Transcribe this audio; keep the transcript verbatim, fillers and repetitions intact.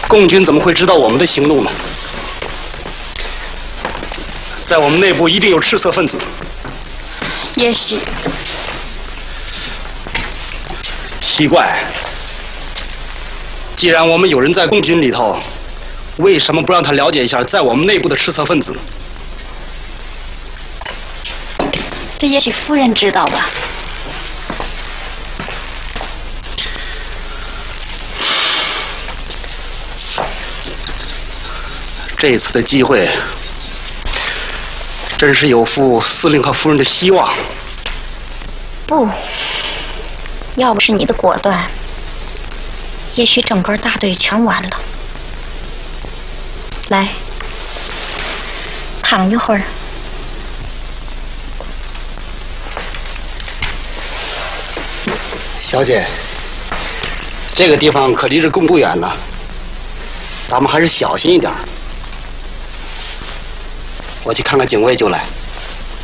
共军怎么会知道我们的行动呢？在我们内部一定有赤色分子。 也许。 奇怪，既然我们有人在共军里头，为什么不让他了解一下在我们内部的赤色分子呢？ 这也许夫人知道吧。 这一次的机会，真是有负司令和夫人的希望。 不，要不是你的果断，也许整个大队全完了。来，躺一会儿。 小姐，这个地方可离着共不远呢，咱们还是小心一点。我去看看警卫就来。